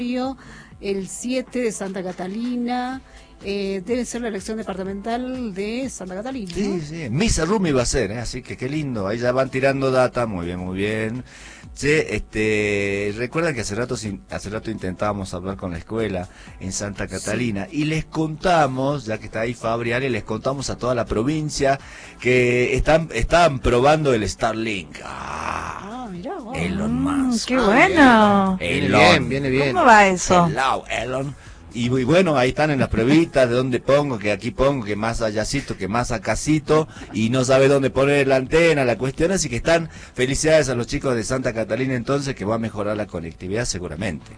el 7 de Santa Catalina. Debe ser la elección departamental de Santa Catalina, ¿no? Sí, sí, Misa Rumi va a ser, así que qué lindo, ahí ya van tirando data, muy bien, muy bien. Che, recuerdan que hace rato intentábamos hablar con la escuela en Santa Catalina, sí. Y les contamos, ya que está ahí Fabriani, les contamos a toda la provincia que estaban probando el Starlink. Mirá vos. Elon Musk. Qué bueno. Viene bien. ¿Cómo va eso? Hello, Elon. Y bueno, ahí están en las pruebitas de dónde pongo, que aquí pongo, que más allácito, que más acácito, y no sabe dónde poner la antena, la cuestión, así que están felicidades a los chicos de Santa Catalina entonces, que va a mejorar la conectividad seguramente.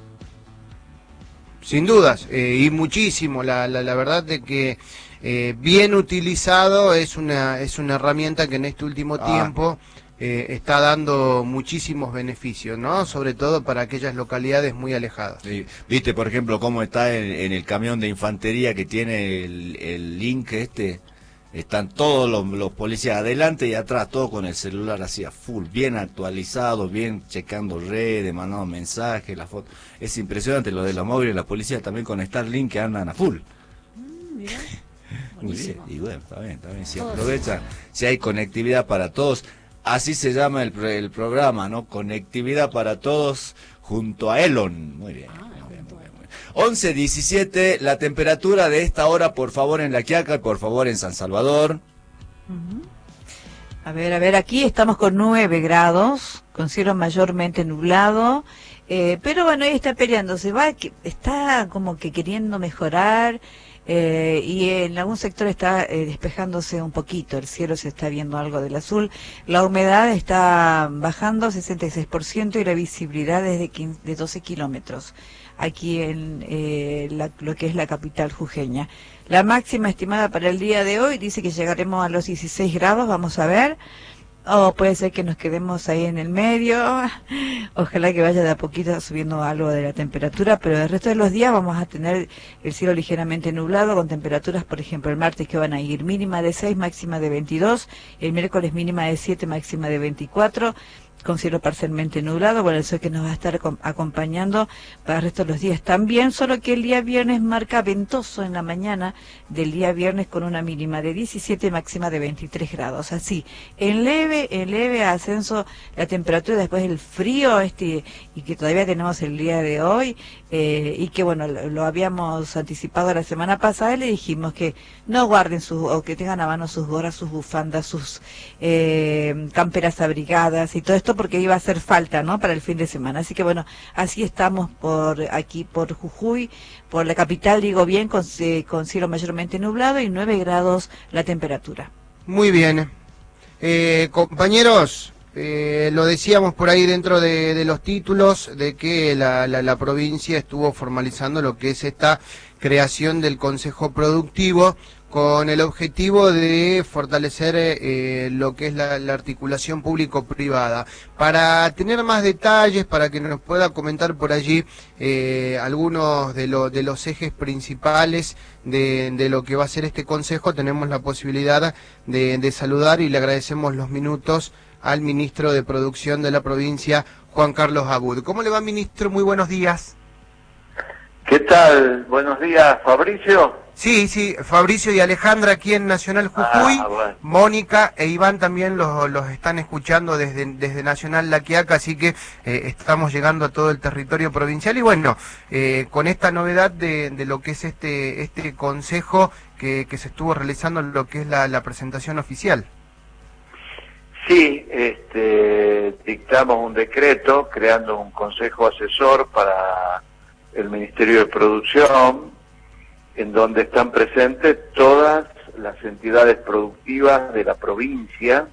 Sin dudas, y muchísimo, la verdad de que bien utilizado es una herramienta que en este último tiempo está dando muchísimos beneficios, ¿no? Sobre todo para aquellas localidades muy alejadas. Sí. Viste, por ejemplo, cómo está en el camión de infantería que tiene el link están todos los policías adelante y atrás, todo con el celular así a full, bien actualizado, bien checando redes, mandando mensajes, la foto. Es impresionante lo de los móviles, la policía también con Starlink que andan a full. Mirá. Muy bien, y bueno, está bien, si aprovechan, si hay conectividad para todos. Así se llama el programa, ¿no? Conectividad para todos junto a Elon. Muy bien, muy bien. 11:17, la temperatura de esta hora, por favor, en La Quiaca y por favor en San Salvador. A ver, aquí estamos con 9 grados, con cielo mayormente nublado, pero bueno, ahí está peleando, está como que queriendo mejorar. Y en algún sector está despejándose un poquito, el cielo se está viendo algo del azul, la humedad está bajando 66% y la visibilidad es de 12 kilómetros aquí en lo que es la capital jujeña. La máxima estimada para el día de hoy dice que llegaremos a los 16 grados, vamos a ver. O puede ser que nos quedemos ahí en el medio, ojalá que vaya de a poquito subiendo algo de la temperatura, pero el resto de los días vamos a tener el cielo ligeramente nublado, con temperaturas, por ejemplo, el martes que van a ir mínima de 6, máxima de 22, el miércoles mínima de 7, máxima de 24, con cielo parcialmente nublado, bueno, eso es que nos va a estar acompañando para el resto de los días también, solo que el día viernes marca ventoso en la mañana del día viernes con una mínima de 17, máxima de 23 grados, así, en leve ascenso la temperatura después del frío y que todavía tenemos el día de hoy, y que bueno, lo habíamos anticipado la semana pasada y le dijimos que no guarden o que tengan a mano sus gorras, sus bufandas, sus camperas abrigadas y todo esto porque iba a hacer falta, ¿no? Para el fin de semana. Así que bueno, así estamos aquí por Jujuy, por la capital, digo bien, con cielo mayormente nublado y 9 grados la temperatura. Muy bien. Compañeros, lo decíamos por ahí dentro de los títulos, de que la provincia estuvo formalizando lo que es esta creación del Consejo Productivo, con el objetivo de fortalecer lo que es la articulación público-privada. Para tener más detalles, para que nos pueda comentar por allí algunos de los ejes principales de lo que va a ser este consejo, tenemos la posibilidad de saludar y le agradecemos los minutos al ministro de Producción de la provincia, Juan Carlos Abud. ¿Cómo le va, ministro? Muy buenos días. ¿Qué tal? Buenos días, Fabricio. Sí, Fabricio y Alejandra aquí en Nacional Jujuy, bueno. Mónica e Iván también los están escuchando desde Nacional La Quiaca, así que estamos llegando a todo el territorio provincial y bueno, con esta novedad de lo que es este consejo que se estuvo realizando, lo que es la presentación oficial. Sí, dictamos un decreto creando un consejo asesor para el Ministerio de Producción, en donde están presentes todas las entidades productivas de la provincia,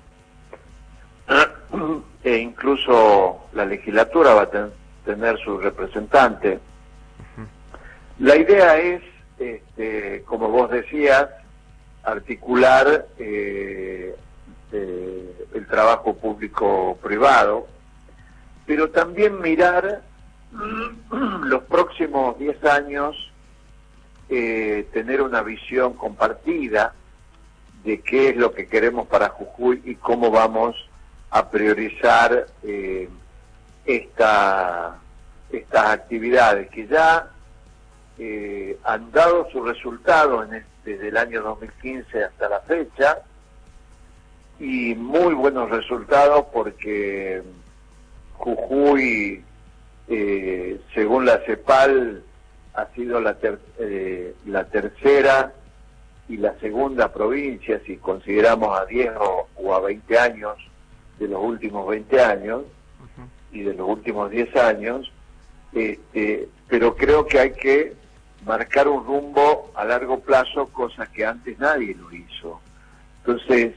e incluso la legislatura va a tener su representante. La idea es, como vos decías, articular el trabajo público-privado, pero también mirar los próximos 10 años, tener una visión compartida de qué es lo que queremos para Jujuy y cómo vamos a priorizar esta estas actividades que ya han dado su resultado desde el año 2015 hasta la fecha, y muy buenos resultados porque Jujuy, según la CEPAL, ha sido la tercera y la segunda provincia, si consideramos a 10 o a 20 años, de los últimos 20 años y de los últimos 10 años, pero creo que hay que marcar un rumbo a largo plazo, cosa que antes nadie lo hizo. Entonces,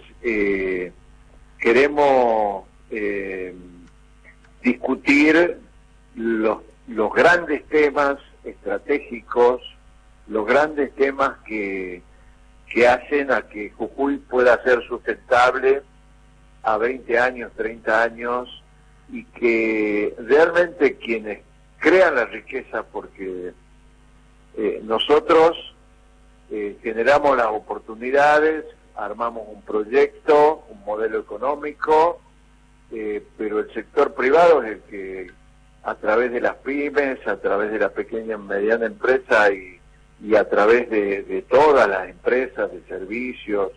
queremos discutir los grandes temas estratégicos, los grandes temas que hacen a que Jujuy pueda ser sustentable a 20 años, 30 años, y que realmente quienes crean la riqueza, porque nosotros generamos las oportunidades, armamos un proyecto, un modelo económico, pero el sector privado es el que, a través de las pymes, a través de la pequeña y mediana empresa y a través de todas las empresas de servicios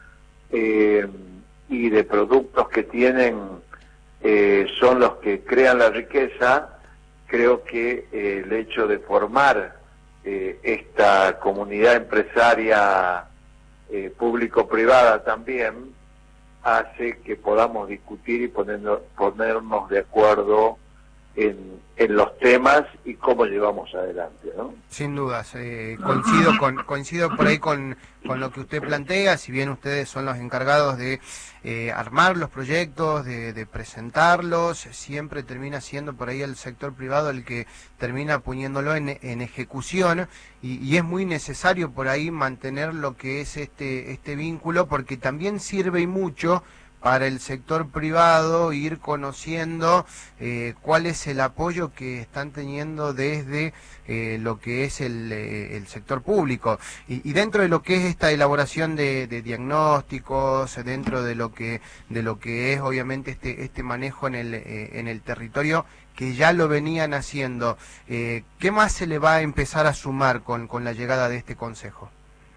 y de productos que tienen, son los que crean la riqueza. Creo que el hecho de formar esta comunidad empresaria público-privada también hace que podamos discutir y ponernos de acuerdo en los temas y cómo llevamos adelante, ¿no? Sin dudas, coincido por ahí con lo que usted plantea. Si bien ustedes son los encargados de armar los proyectos, de presentarlos, siempre termina siendo por ahí el sector privado el que termina poniéndolo en ejecución, y es muy necesario por ahí mantener lo que es este vínculo, porque también sirve y mucho para el sector privado ir conociendo cuál es el apoyo que están teniendo desde lo que es el sector público, y dentro de lo que es esta elaboración de diagnósticos, dentro de lo que es obviamente este manejo en el territorio, que ya lo venían haciendo, ¿qué más se le va a empezar a sumar con la llegada de este consejo?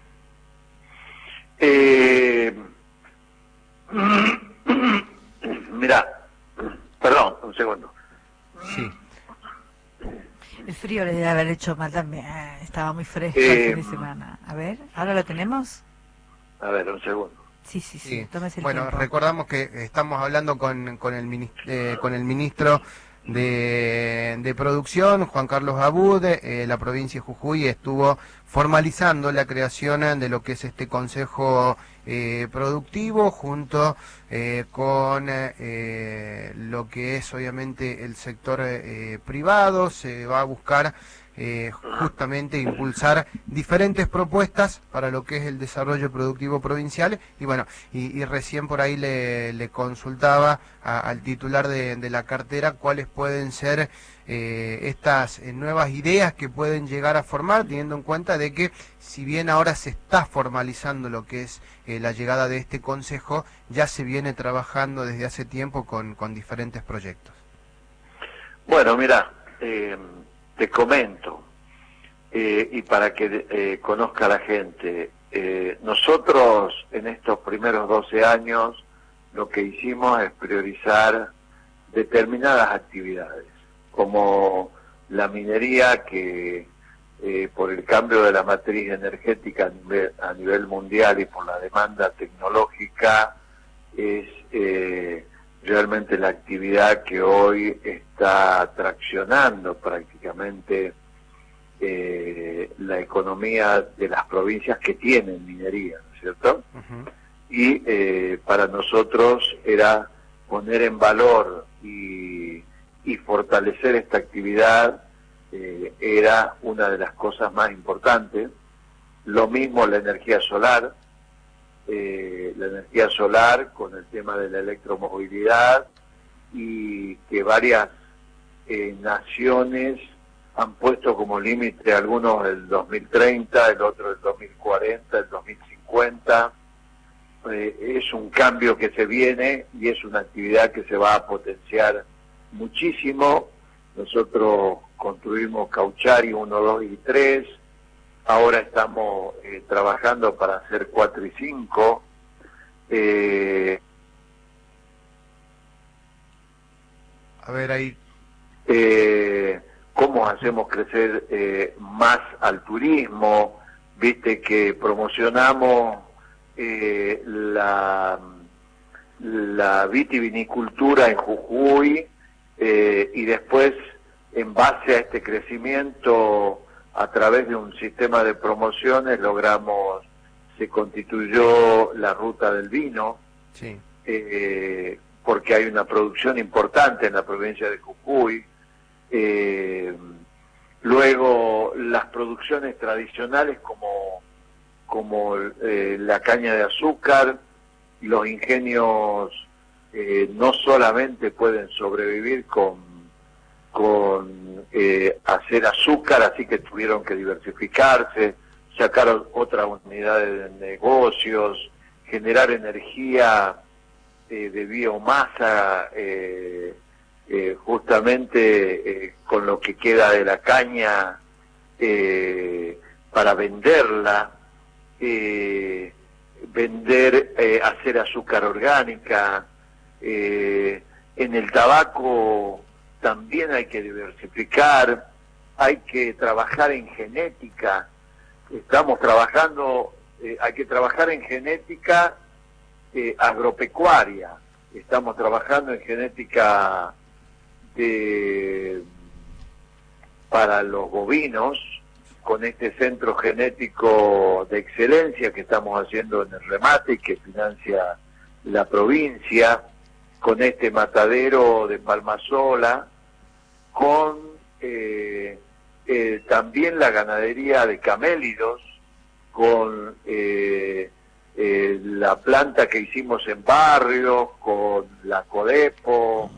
Mirá, perdón, un segundo. Sí. El frío le debe haber hecho mal también. Estaba muy fresco el fin de semana. A ver, ¿ahora lo tenemos? A ver, un segundo. Sí. Tómese el Bueno, tiempo. recordamos que estamos hablando con el ministro de Producción, Juan Carlos Abud. La provincia de Jujuy estuvo formalizando la creación de lo que es este consejo productivo, junto con lo que es obviamente el sector privado. Se va a buscar justamente impulsar diferentes propuestas para lo que es el desarrollo productivo provincial, y bueno, y recién por ahí le consultaba al titular de la cartera cuáles pueden ser estas nuevas ideas que pueden llegar a formar, teniendo en cuenta de que si bien ahora se está formalizando lo que es la llegada de este consejo, ya se viene trabajando desde hace tiempo con diferentes proyectos. Bueno, mira, te comento, y para que conozca la gente, nosotros en estos primeros 12 años lo que hicimos es priorizar determinadas actividades, como la minería, que por el cambio de la matriz energética a nivel mundial y por la demanda tecnológica es realmente la actividad que hoy está traccionando prácticamente la economía de las provincias que tienen minería, ¿no es cierto? Y para nosotros era poner en valor y fortalecer esta actividad, era una de las cosas más importantes. Lo mismo la energía solar, con el tema de la electromovilidad, y que varias naciones han puesto como límite, algunos el 2030, el otro el 2040, el 2050. Es un cambio que se viene y es una actividad que se va a potenciar muchísimo. Nosotros construimos Cauchari 1, 2 y 3, ahora estamos trabajando para hacer 4 y 5. A ver ahí. Cómo hacemos crecer más al turismo, viste que promocionamos la vitivinicultura en Jujuy, y después, en base a este crecimiento, a través de un sistema de promociones, se constituyó la ruta del vino, Sí. porque hay una producción importante en la provincia de Jujuy. Luego, las producciones tradicionales como la caña de azúcar, los ingenios no solamente pueden sobrevivir con hacer azúcar, así que tuvieron que diversificarse, sacar otras unidades de negocios, generar energía de biomasa, justamente con lo que queda de la caña para venderla, hacer azúcar orgánica. En el tabaco también hay que diversificar, hay que trabajar en genética. Estamos trabajando, hay que trabajar en genética agropecuaria. Estamos trabajando en genética para los bovinos, con este centro genético de excelencia que estamos haciendo en el remate y que financia la provincia, con este matadero de Palmasola, con también la ganadería de camélidos, con la planta que hicimos en Barrios, con la Codepo.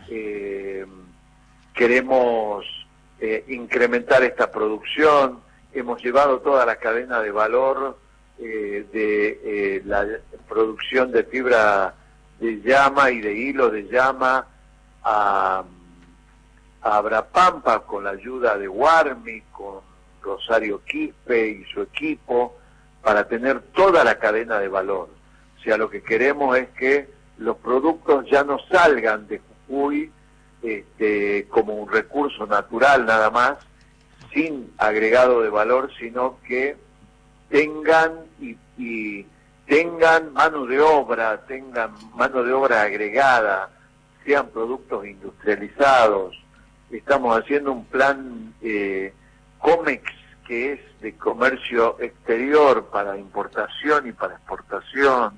Queremos incrementar esta producción. Hemos llevado toda la cadena de valor de la producción de fibra de llama y de hilo de llama a Abrapampa, con la ayuda de Warmi, con Rosario Quispe y su equipo, para tener toda la cadena de valor. O sea, lo que queremos es que los productos ya no salgan de Jujuy como un recurso natural nada más, sin agregado de valor, sino que tengan tengan mano de obra agregada, sean productos industrializados. Estamos haciendo un plan COMEX, que es de comercio exterior para importación y para exportación.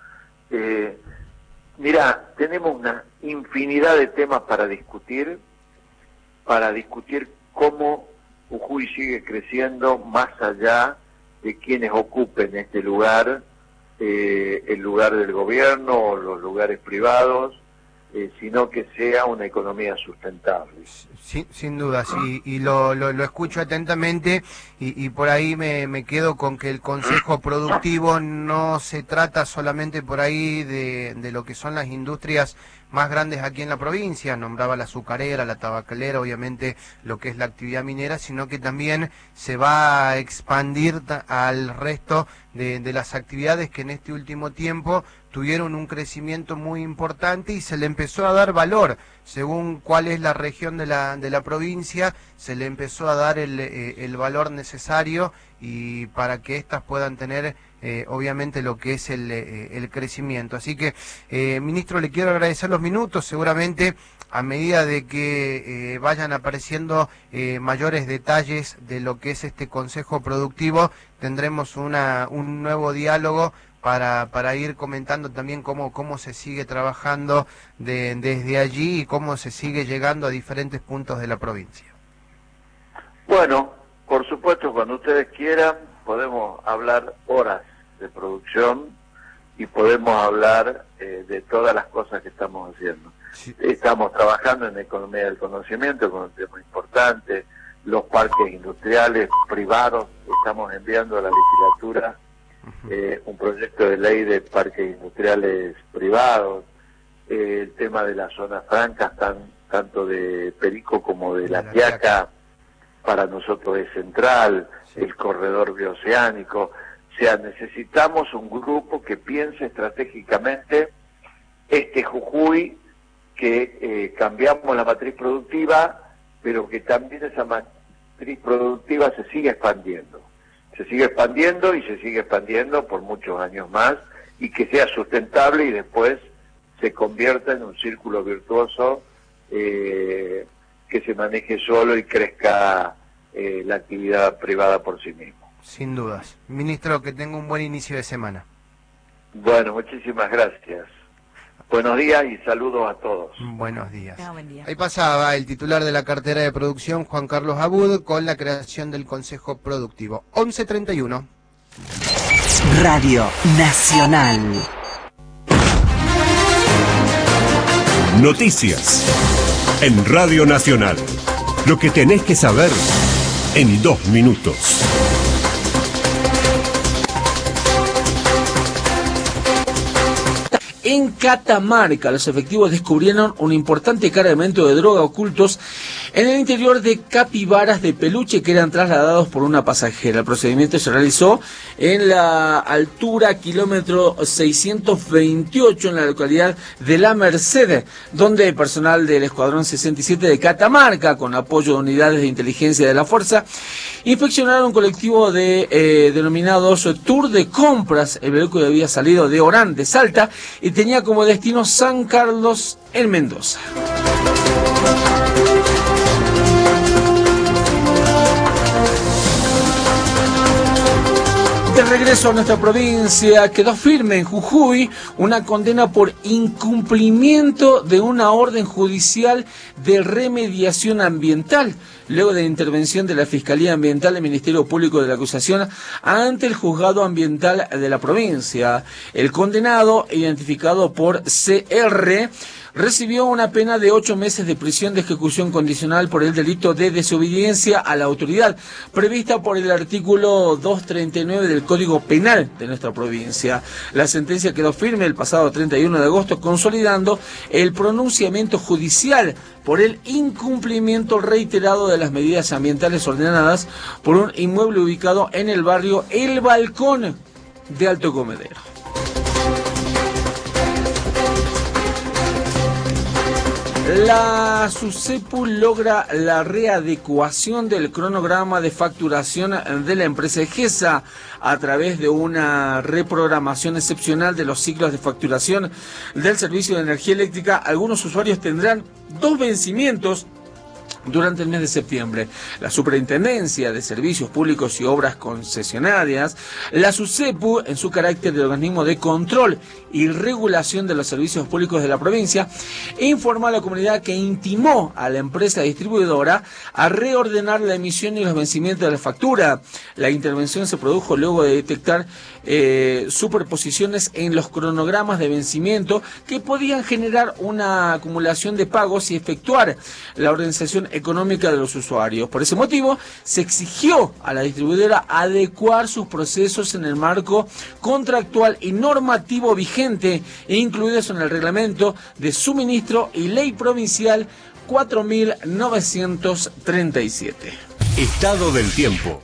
Mira, tenemos una infinidad de temas para discutir cómo Jujuy sigue creciendo más allá de quienes ocupen este lugar, el lugar del gobierno o los lugares privados, sino que sea una economía sustentable. Sin duda, sí, y lo escucho atentamente y por ahí me quedo con que el Consejo Productivo no se trata solamente por ahí de lo que son las industrias más grandes aquí en la provincia, nombraba la azucarera, la tabacalera, obviamente lo que es la actividad minera, sino que también se va a expandir al resto de las actividades que en este último tiempo tuvieron un crecimiento muy importante y se le empezó a dar valor, según cuál es la región de la provincia, se le empezó a dar el valor necesario y para que éstas puedan tener obviamente lo que es el crecimiento. Así que, ministro, le quiero agradecer los minutos, seguramente a medida de que vayan apareciendo mayores detalles de lo que es este Consejo Productivo, tendremos un nuevo diálogo para ir comentando también cómo se sigue trabajando desde allí y cómo se sigue llegando a diferentes puntos de la provincia. Bueno, por supuesto, cuando ustedes quieran, podemos hablar horas de producción y podemos hablar de todas las cosas que estamos haciendo. Sí. Estamos trabajando en la economía del conocimiento, con un tema importante, los parques industriales privados, estamos enviando a la legislatura un proyecto de ley de parques industriales privados, el tema de las zonas francas, están tanto de Perico como de La Quiaca, para nosotros es central, el corredor bioceánico. O sea, necesitamos un grupo que piense estratégicamente Jujuy, que cambiamos la matriz productiva, pero que también esa matriz productiva se sigue expandiendo. Se sigue expandiendo y se sigue expandiendo por muchos años más, y que sea sustentable y después se convierta en un círculo virtuoso que se maneje solo y crezca la actividad privada por sí mismo. Sin dudas. Ministro, que tenga un buen inicio de semana. Bueno, muchísimas gracias. Buenos días y saludos a todos. Buenos días. Buen día. Ahí pasaba el titular de la cartera de producción, Juan Carlos Abud, con la creación del Consejo Productivo. 11:31. Radio Nacional. Noticias en Radio Nacional. Lo que tenés que saber en 2 minutos. En Catamarca, los efectivos descubrieron un importante cargamento de droga ocultos en el interior de capibaras de peluche que eran trasladados por una pasajera. El procedimiento se realizó en la altura kilómetro 628 en la localidad de La Merced, donde el personal del Escuadrón 67 de Catamarca, con apoyo de unidades de inteligencia de la Fuerza, inspeccionaron un colectivo de denominados Tour de Compras. El vehículo había salido de Orán, de Salta, y tenía como destino San Carlos en Mendoza. De regreso a nuestra provincia, quedó firme en Jujuy una condena por incumplimiento de una orden judicial de remediación ambiental, luego de intervención de la Fiscalía Ambiental del Ministerio Público de la Acusación ante el Juzgado Ambiental de la provincia. El condenado, identificado por CR, recibió una pena de 8 meses de prisión de ejecución condicional por el delito de desobediencia a la autoridad, prevista por el artículo 239 del Código Penal de nuestra provincia. La sentencia quedó firme el pasado 31 de agosto, consolidando el pronunciamiento judicial por el incumplimiento reiterado de las medidas ambientales ordenadas por un inmueble ubicado en el barrio El Balcón de Alto Comedero. La SUCEPU logra la readecuación del cronograma de facturación de la empresa EGESA a través de una reprogramación excepcional de los ciclos de facturación del servicio de energía eléctrica. Algunos usuarios tendrán 2 vencimientos durante el mes de septiembre. La Superintendencia de Servicios Públicos y Obras Concesionarias, la SUCEPU, en su carácter de organismo de control y regulación de los servicios públicos de la provincia, informó a la comunidad que intimó a la empresa distribuidora a reordenar la emisión y los vencimientos de la factura. La intervención se produjo luego de detectar superposiciones en los cronogramas de vencimiento que podían generar una acumulación de pagos y efectuar la organización económica de los usuarios. Por ese motivo, se exigió a la distribuidora adecuar sus procesos en el marco contractual y normativo vigente, incluidos en el reglamento de suministro y ley provincial 4937. Estado del tiempo.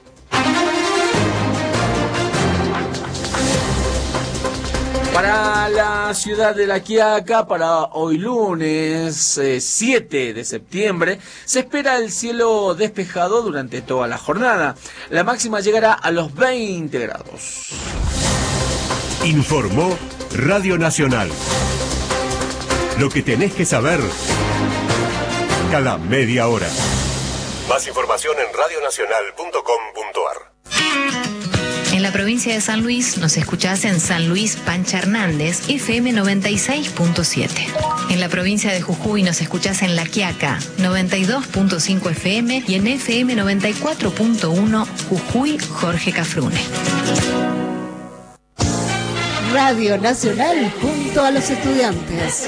Para la ciudad de La Quiaca, para hoy lunes 7 de septiembre, se espera el cielo despejado durante toda la jornada. La máxima llegará a los 20 grados. Informó Radio Nacional. Lo que tenés que saber cada media hora. Más información en radionacional.com.ar. En la provincia de San Luis nos escuchás en San Luis Pancha Hernández, FM 96.7. En la provincia de Jujuy nos escuchás en La Quiaca, 92.5 FM y en FM 94.1 Jujuy Jorge Cafrune. Radio Nacional junto a los estudiantes.